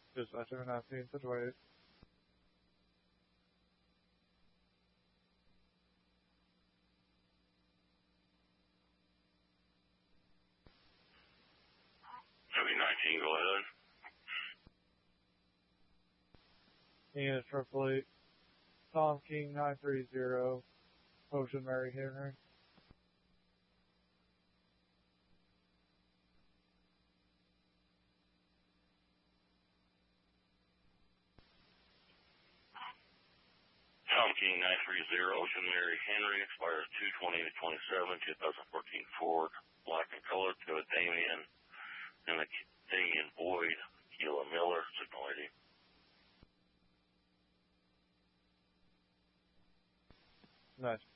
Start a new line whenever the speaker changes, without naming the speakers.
Dispatcher 19, situated.
Heavy 19, go ahead.
Unit Triple Eight. Tom King 930. Ocean Mary Henry.
Tom King 930, Ocean Mary Henry, expires 2/20/27, 2014 Ford, black and color, to a Damien and a Damien Boyd, Keila Miller, signal ID.
Nice.